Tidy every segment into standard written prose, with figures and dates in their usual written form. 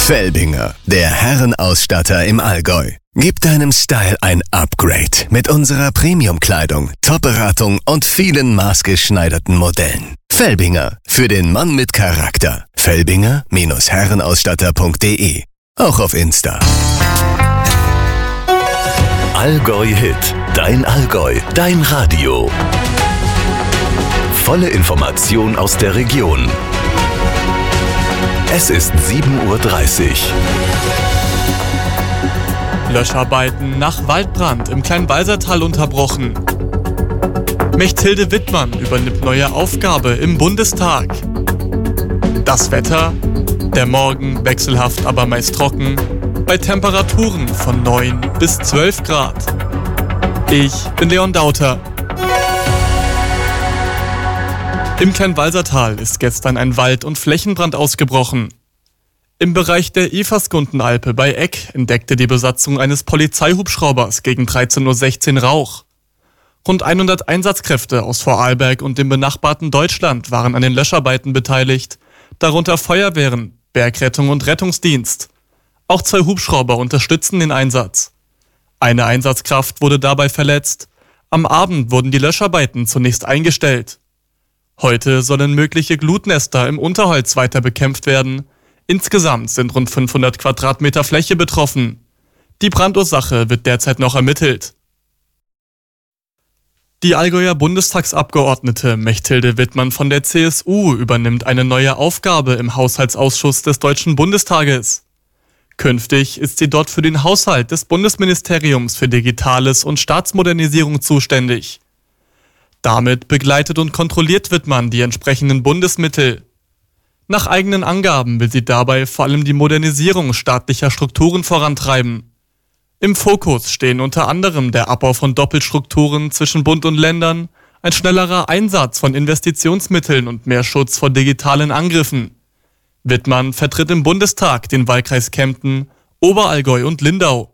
Felbinger, der Herrenausstatter im Allgäu. Gib deinem Style ein Upgrade mit unserer Premium-Kleidung, Top-Beratung und vielen maßgeschneiderten Modellen. Felbinger, für den Mann mit Charakter. Felbinger-Herrenausstatter.de. Auch auf Insta. Allgäu Hit, dein Allgäu, dein Radio. Volle Information aus der Region. Es ist 7:30 Uhr. Löscharbeiten nach Waldbrand im Kleinwalsertal unterbrochen. Mechthilde Wittmann übernimmt neue Aufgabe im Bundestag. Das Wetter? Der Morgen wechselhaft, aber meist trocken, bei Temperaturen von 9 bis 12 Grad. Ich bin Leon Dauter. Im Kleinwalsertal ist gestern ein Wald- und Flächenbrand ausgebrochen. Im Bereich der Eversgundenalpe bei Eck entdeckte die Besatzung eines Polizeihubschraubers gegen 13:16 Uhr Rauch. Rund 100 Einsatzkräfte aus Vorarlberg und dem benachbarten Deutschland waren an den Löscharbeiten beteiligt, darunter Feuerwehren, Bergrettung und Rettungsdienst. Auch 2 Hubschrauber unterstützten den Einsatz. Eine Einsatzkraft wurde dabei verletzt. Am Abend wurden die Löscharbeiten zunächst eingestellt. Heute sollen mögliche Glutnester im Unterholz weiter bekämpft werden. Insgesamt sind rund 500 Quadratmeter Fläche betroffen. Die Brandursache wird derzeit noch ermittelt. Die Allgäuer Bundestagsabgeordnete Mechthilde Wittmann von der CSU übernimmt eine neue Aufgabe im Haushaltsausschuss des Deutschen Bundestages. Künftig ist sie dort für den Haushalt des Bundesministeriums für Digitales und Staatsmodernisierung zuständig. Damit begleitet und kontrolliert Wittmann die entsprechenden Bundesmittel. Nach eigenen Angaben will sie dabei vor allem die Modernisierung staatlicher Strukturen vorantreiben. Im Fokus stehen unter anderem der Abbau von Doppelstrukturen zwischen Bund und Ländern, ein schnellerer Einsatz von Investitionsmitteln und mehr Schutz vor digitalen Angriffen. Wittmann vertritt im Bundestag den Wahlkreis Kempten, Oberallgäu und Lindau.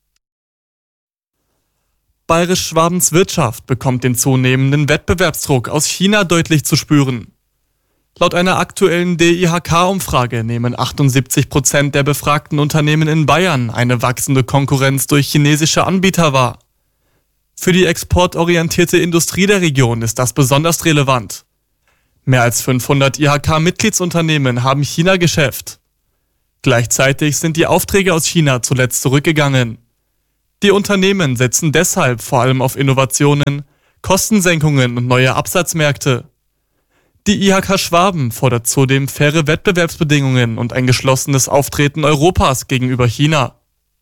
Bayerisch-Schwabens Wirtschaft bekommt den zunehmenden Wettbewerbsdruck aus China deutlich zu spüren. Laut einer aktuellen DIHK-Umfrage nehmen 78% der befragten Unternehmen in Bayern eine wachsende Konkurrenz durch chinesische Anbieter wahr. Für die exportorientierte Industrie der Region ist das besonders relevant. Mehr als 500 IHK-Mitgliedsunternehmen haben China-Geschäft. Gleichzeitig sind die Aufträge aus China zuletzt zurückgegangen. Die Unternehmen setzen deshalb vor allem auf Innovationen, Kostensenkungen und neue Absatzmärkte. Die IHK Schwaben fordert zudem faire Wettbewerbsbedingungen und ein geschlossenes Auftreten Europas gegenüber China.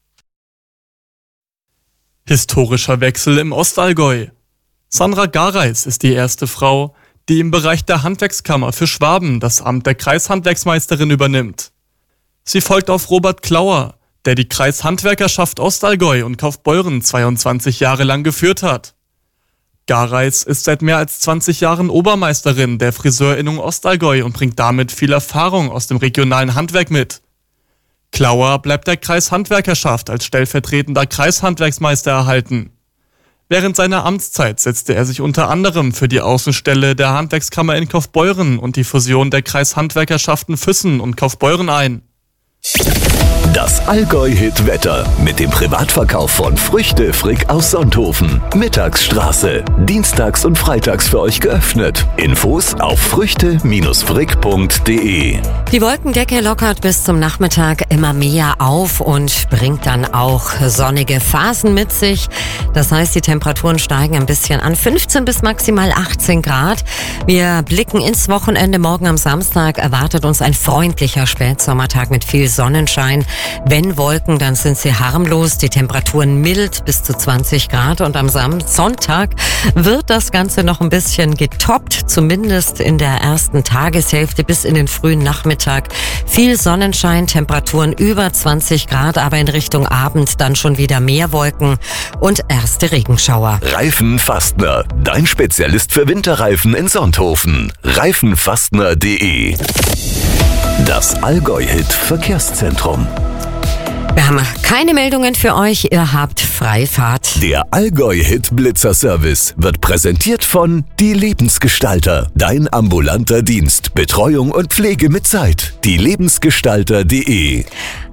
Historischer Wechsel im Ostallgäu. Sandra Gareis ist die erste Frau, die im Bereich der Handwerkskammer für Schwaben das Amt der Kreishandwerksmeisterin übernimmt. Sie folgt auf Robert Klauer, der die Kreishandwerkerschaft Ostallgäu und Kaufbeuren 22 Jahre lang geführt hat. Gareis ist seit mehr als 20 Jahren Obermeisterin der Friseurinnung Ostallgäu und bringt damit viel Erfahrung aus dem regionalen Handwerk mit. Klauer bleibt der Kreishandwerkerschaft als stellvertretender Kreishandwerksmeister erhalten. Während seiner Amtszeit setzte er sich unter anderem für die Außenstelle der Handwerkskammer in Kaufbeuren und die Fusion der Kreishandwerkerschaften Füssen und Kaufbeuren ein. Das Allgäu-Hit-Wetter mit dem Privatverkauf von Früchte Frick aus Sonthofen. Mittagsstraße. Dienstags und freitags für euch geöffnet. Infos auf früchte-frick.de. Die Wolkendecke lockert bis zum Nachmittag immer mehr auf und bringt dann auch sonnige Phasen mit sich. Das heißt, die Temperaturen steigen ein bisschen an 15 bis maximal 18 Grad. Wir blicken ins Wochenende. Morgen am Samstag erwartet uns ein freundlicher Spätsommertag mit viel Sonnenschein. Wenn Wolken, dann sind sie harmlos, die Temperaturen mild bis zu 20 Grad und am Sonntag wird das Ganze noch ein bisschen getoppt, zumindest in der ersten Tageshälfte bis in den frühen Nachmittag. Viel Sonnenschein, Temperaturen über 20 Grad, aber in Richtung Abend dann schon wieder mehr Wolken und erste Regenschauer. Reifenfastner, dein Spezialist für Winterreifen in Sonthofen. Reifenfastner.de. Das Allgäu-Hit Verkehrszentrum. Wir haben keine Meldungen für euch, ihr habt Freifahrt. Der Allgäu-Hit Blitzer Service wird präsentiert von Die Lebensgestalter. Dein ambulanter Dienst, Betreuung und Pflege mit Zeit. dielebensgestalter.de.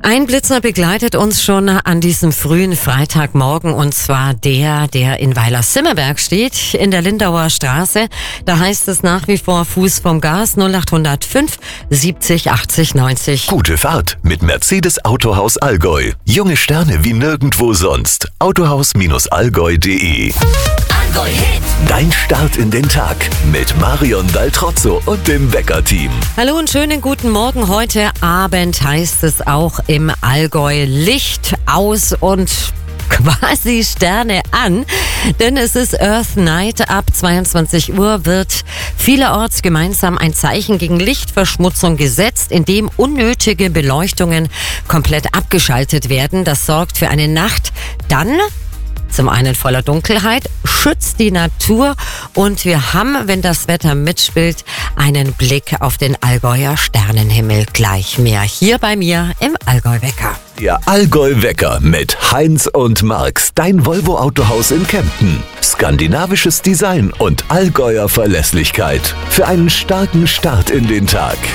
Ein Blitzer begleitet uns schon an diesem frühen Freitagmorgen, und zwar der in Weiler-Simmerberg steht, in der Lindauer Straße. Da heißt es nach wie vor Fuß vom Gas, 0805 70 80 90. Gute Fahrt mit Mercedes Autohaus Allgäu. Junge Sterne wie nirgendwo sonst. Autohaus-allgäu.de. Allgäu Hit. Dein Start in den Tag mit Marion Daltrozzo und dem Wecker-Team. Hallo und schönen guten Morgen. Heute Abend heißt es auch im Allgäu Licht aus und quasi Sterne an, denn es ist Earth Night. Ab 22 Uhr wird vielerorts gemeinsam ein Zeichen gegen Lichtverschmutzung gesetzt, indem unnötige Beleuchtungen komplett abgeschaltet werden. Das sorgt für eine Nacht dann zum einen voller Dunkelheit, schützt die Natur und wir haben, wenn das Wetter mitspielt, einen Blick auf den Allgäuer Sternenhimmel. Gleich mehr hier bei mir im Allgäu-Wecker. Der Allgäu-Wecker mit Heinz und Marx, dein Volvo-Autohaus in Kempten. Skandinavisches Design und Allgäuer Verlässlichkeit für einen starken Start in den Tag.